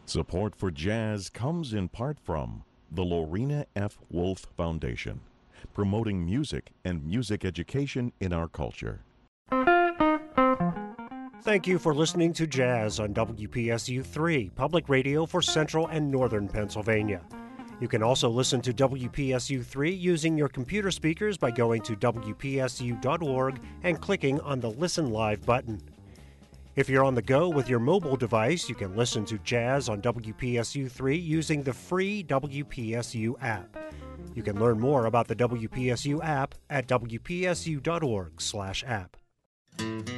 Support for jazz comes in part from the Lorena F. Wolf Foundation, promoting music and music education in our culture. Thank you for listening to Jazz on WPSU 3, public radio for central and northern Pennsylvania. You can also listen to WPSU 3 using your computer speakers by going to WPSU.org and clicking on the Listen Live button. If you're on the go with your mobile device, you can listen to Jazz on WPSU 3 using the free WPSU app. You can learn more about the WPSU app at WPSU.org/app.